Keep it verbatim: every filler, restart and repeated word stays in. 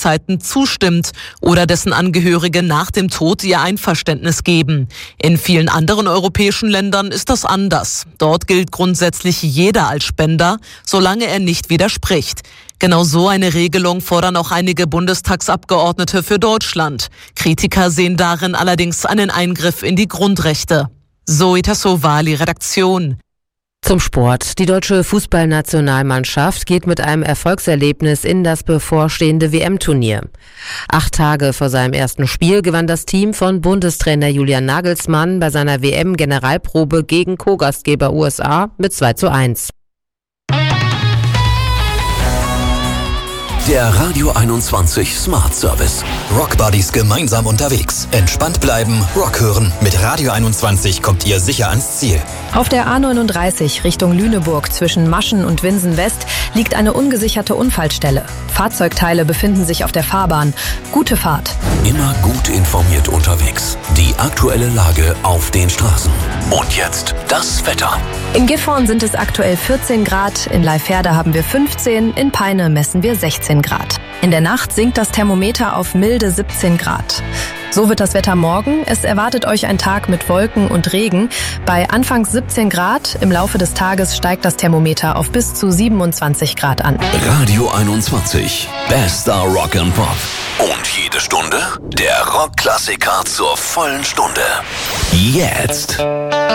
Lebzeiten zustimmt oder dessen Angehörige nach dem Tod ihr Einverständnis geben. In vielen anderen europäischen Ländern ist das anders. Dort gilt grundsätzlich jeder als Spender, solange er nicht widerspricht. Genau so eine Regelung fordern auch einige Bundestagsabgeordnete für Deutschland. Kritiker sehen darin allerdings einen Eingriff in die Grundrechte. Zoe Tassovali, Redaktion. Zum Sport. Die deutsche Fußballnationalmannschaft geht mit einem Erfolgserlebnis in das bevorstehende W M-Turnier. Acht Tage vor seinem ersten Spiel gewann das Team von Bundestrainer Julian Nagelsmann bei seiner W M-Generalprobe gegen Co-Gastgeber U S A mit zwei zu eins. Der Radio einundzwanzig Smart Service. Rock Buddies gemeinsam unterwegs. Entspannt bleiben, Rock hören. Mit Radio einundzwanzig kommt ihr sicher ans Ziel. Auf der A neununddreißig Richtung Lüneburg zwischen Maschen und Winsen West liegt eine ungesicherte Unfallstelle. Fahrzeugteile befinden sich auf der Fahrbahn. Gute Fahrt. Immer gut informiert unterwegs. Die aktuelle Lage auf den Straßen. Und jetzt das Wetter. In Gifhorn sind es aktuell vierzehn Grad, in Leiferde haben wir fünfzehn, in Peine messen wir sechzehn Grad. In der Nacht sinkt das Thermometer auf milde siebzehn Grad. So wird das Wetter morgen. Es erwartet euch ein Tag mit Wolken und Regen. Bei anfangs siebzehn Grad, im Laufe des Tages steigt das Thermometer auf bis zu siebenundzwanzig Grad an. Radio einundzwanzig. Bester Rock and Pop. Und jede Stunde der Rockklassiker zur vollen Stunde. Jetzt.